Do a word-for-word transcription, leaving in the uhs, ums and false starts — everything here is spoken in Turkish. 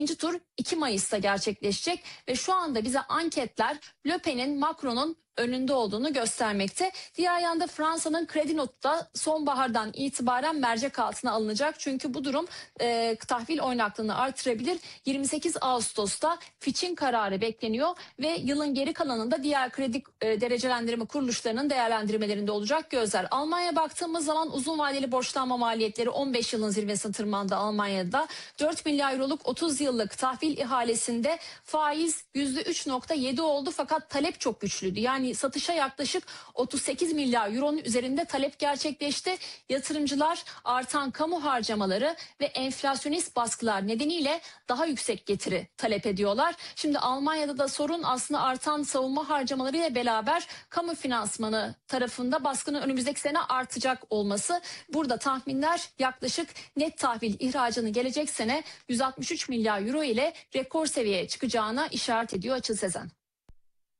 İkinci tur iki Mayıs'ta gerçekleşecek ve şu anda bize anketler Le Pen'in Macron'un önünde olduğunu göstermekte. Diğer yanda Fransa'nın kredi notu da sonbahardan itibaren mercek altına alınacak. Çünkü bu durum e, tahvil oynaklığını artırabilir. yirmi sekiz Ağustos'ta Fitch'in kararı bekleniyor ve yılın geri kalanında diğer kredi e, derecelendirme kuruluşlarının değerlendirmelerinde olacak gözler. Almanya'ya baktığımız zaman uzun vadeli borçlanma maliyetleri on beş yılın zirvesine tırmandı Almanya'da. dört milyar euroluk otuz yıllık tahvil ihalesinde faiz yüzde üç nokta yedi oldu fakat talep çok güçlüydü. Yani satışa yaklaşık otuz sekiz milyar euronun üzerinde talep gerçekleşti. Yatırımcılar artan kamu harcamaları ve enflasyonist baskılar nedeniyle daha yüksek getiri talep ediyorlar. Şimdi Almanya'da da sorun aslında artan savunma harcamaları ile beraber kamu finansmanı tarafında baskının önümüzdeki sene artacak olması. Burada tahminler yaklaşık net tahvil ihracının gelecek sene yüz altmış üç milyar euro ile rekor seviyeye çıkacağına işaret ediyor Açıl Sezen.